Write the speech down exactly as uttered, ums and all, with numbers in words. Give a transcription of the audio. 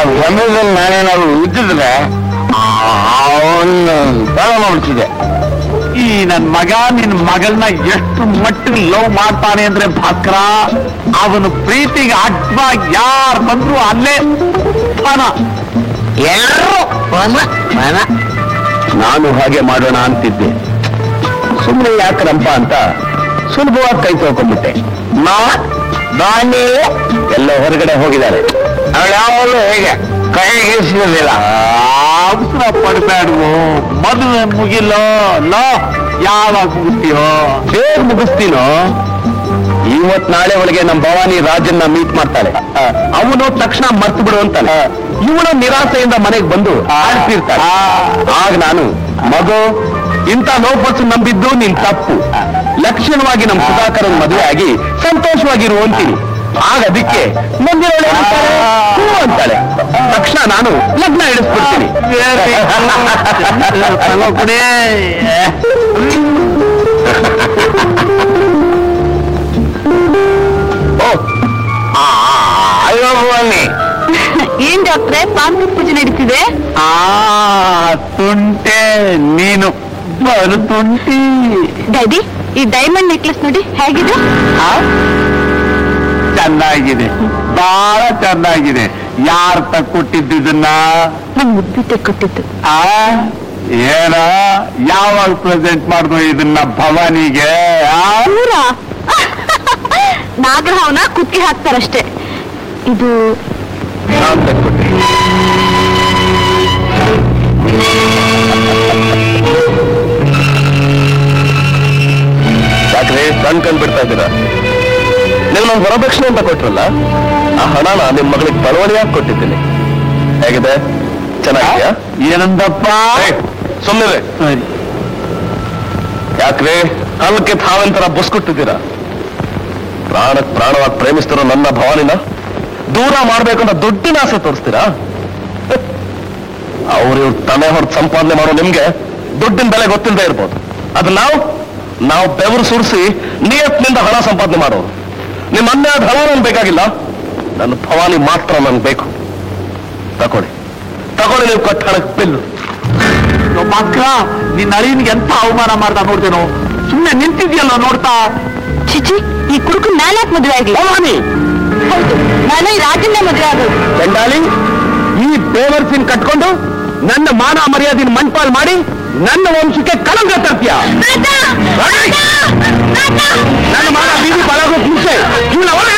ಸಮಯದಲ್ಲಿ ನಾನೇನಾದ್ರು ಇದ್ದಿದ್ರೆ ಅವನ್ನ ತಡ ಮಾಡ್ತಿದ್ದೆ. ಈ ನನ್ ಮಗ ನಿನ್ ಮಗಳನ್ನ ಎಷ್ಟು ಮಟ್ಟಿಗೆ ಲವ್ ಮಾಡ್ತಾನೆ ಅಂದ್ರೆ ಭಾಸ್ಕರ, ಅವನು ಪ್ರೀತಿಗೆ ಅಡ್ವಾಗಿ ಯಾರು ಬಂದ್ರು ಅಲ್ಲೇ ಪಣ. ಯಾರು ನಾನು ಹಾಗೆ ಮಾಡೋಣ ಅಂತಿದ್ದೆ. ಸುಮ್ಮನೆ ಯಾಕ್ರಂಪ ಅಂತ ಸುಲಭವಾಗಿ ಕೈ ತೊಳ್ಕೊಂಡ್ಬಿಟ್ಟೆ. ನಾನೇ ಎಲ್ಲ ಹೊರಗಡೆ ಹೋಗಿದ್ದಾರೆ. ಅವಳು ಯಾವಾಗಲೂ ಹೇಗೆ ಕೈಗೆಸಿರಲಿಲ್ಲ. ಅವಸರ ಪಡ್ಬೇಡ್ವು, ಮದುವೆ ಮುಗಿಲೋ ಲೋ, ಯಾವಾಗ ಮುಗಿಸ್ತೀಯೋ? ಬೇಗ ಮುಗಿಸ್ತೀನೋ. ಇವತ್ ನಾಳೆ ಒಳಗೆ ನಮ್ಮ ಭವಾನಿ ರಾಜನ್ನ ಮೀಟ್ ಮಾಡ್ತಾಳೆ. ಅವನು ತಕ್ಷಣ ಮರ್ತು ಬಿಡು ಅಂತಾನೆ. ಇವಳು ನಿರಾಸೆಯಿಂದ ಮನೆಗೆ ಬಂದು ಆಡ್ತಿರ್ತಾಳೆ. ಆಗ ನಾನು, ಮಗು ಇಂಥ ಲೋಪಸ್ ನಂಬಿದ್ದು ನಿನ್ ತಪ್ಪು, ಲಕ್ಷಣವಾಗಿ ನಮ್ ಸುಧಾಕರನ್ ಮದುವೆ ಆಗಿ ಸಂತೋಷವಾಗಿರು ಅಂತೀನಿ. ಆಗ ಅದಕ್ಕೆ ಮುಂದಿನ ಅಂತಾಳೆ. ತಕ್ಷಣ ನಾನು ಲಗ್ನ ಇಡಿಸ್ಬಿಡ್ತೀನಿ. ಅಯ್ಯೋ ಭವಾನಿ, ಏನ್ ಡಾಕ್ಟ್ರೆ ಪಾಂಪ ಪೂಜೆ ನಡೀತಿದೆ? ಆ ತುಂಟೆ ನೀನು, ಬರು ತುಂಟಿ. ಡ್ಯಾಡಿ, ಈ ಡೈಮಂಡ್ ನೆಕ್ಲೆಸ್ ನೋಡಿ ಹೇಗಿದೆ? ಚೆನ್ನಾಗಿದೆ, ಬಹಳ ಚೆನ್ನಾಗಿದೆ. ಯಾರು ತಕ್ಕೊಟ್ಟಿದ್ದು ಇದನ್ನ? ನಮ್ ಮುದ್ದೆ ಕೊಟ್ಟಿದ್ದು. ಆ ಏನ ಯಾವಾಗ ಪ್ರೆಸೆಂಟ್ ಮಾಡಿದ್ವು ಇದನ್ನ ಭವಾನಿಗೆ? ನಾಗರಹಾವನ ಕುಕ್ಕಿ ಹಾಕ್ತಾರಷ್ಟೇ. ಇದು ನಾನ್ ತಕ್ಕೊಟ್ಟೆ. ಯಾಕ್ರೆ ಕಣ್ ಕಂಡು ಬಿಡ್ತಾ ಇದ್ದೀರಾ? ನೀವು ನಾನು ವರದಕ್ಷಿಣೆ ಅಂತ ಕೊಟ್ರಲ್ಲ, ಆ ಹಣನ ನಿಮ್ ಮಗಳಿಗೆ ಬಡವಣಿಯಾಗಿ ಕೊಟ್ಟಿದ್ದೀನಿ. ಹೇಗಿದೆ? ಚೆನ್ನಾಗಿದೆಯಾ? ಏನಂದಪ್ಪ? ಸುಮ್ಮನೆ ಸರಿ. ಯಾಕ್ರೆ ಕಾಲಕ್ಕೆ ತಾವೆಂತರ ಬುಸ್ಕೊಟ್ಟಿದ್ದೀರಾ? ಪ್ರಾಣಕ್ ಪ್ರಾಣವಾಗಿ ಪ್ರೇಮಿಸ್ತಿರೋ ನನ್ನ ಭವಾನಿನ ದೂರ ಮಾಡ್ಬೇಕು ಅಂತ ದುಡ್ಡಿನ ಆಸೆ ತೋರಿಸ್ತೀರಾ? ಅವ್ರು ಇವ್ರು ತಲೆ ಹೊರತು ಸಂಪಾದನೆ ಮಾಡೋ ನಿಮ್ಗೆ ದುಡ್ಡಿನ ಬೆಲೆ ಗೊತ್ತಿಲ್ಲದೆ ಇರ್ಬೋದು. ಅದು ನಾವು ನಾವು ಬೆವರು ಸುರಿಸಿ ನಿಯತ್ನಿಂದ ಹಣ ಸಂಪಾದನೆ ಮಾಡೋರು. ನಿಮ್ಮ ಅನ್ಯಾಯದ ಹಣ ನನ್ಗೆ ಬೇಕಾಗಿಲ್ಲ, ನನ್ನ ಭವಾನಿ ಮಾತ್ರ ನನ್ಗೆ ಬೇಕು. ತಗೊಳ್ಳಿ ತಗೊಳ್ಳಿ, ನೀವು ಕೊಟ್ಟ ಹಣಕ್ಕೆ ಬಿಲ್ಲು. ಮಕ್ಕಳ ನಿನ್ನ ಅಳಿಯನ್ಗೆ ಎಂತ ಅವಮಾನ ಮಾಡ್ತಾ ನೋಡ್ತೇನೋ. ಸುಮ್ಮನೆ ನಿಂತಿದ್ಯಲ್ಲ ನೋಡ್ತಾ. ಚಿಚಿ, ಈ ಕುಡುಕು ನಾಲ್ಕು ಮದುವೆ ಆಗ್ಲಿ. ಭವಾನಿ, ಹೌದು, ನಾನು ಈ ರಾಜನ್ನೇ ಮದುವೆ ಆಗೋದು. ಚಂಡಾಲಿ, ಈ ಬೇವರ್ಸಿನ ಕಟ್ಕೊಂಡು ನನ್ನ ಮಾನ ಮರ್ಯಾದಿನ ಮಣ್ಪಾಲ್ ಮಾಡಿ ನನ್ನ ವಂಶಕ್ಕೆ ಕಲಂಕ ತರ್ತೀಯ? ನನ್ನ ಮಾನ ಬೀದಿ ಬಲಗೋಕ್ ಮುಂಚೆ ಇವಳ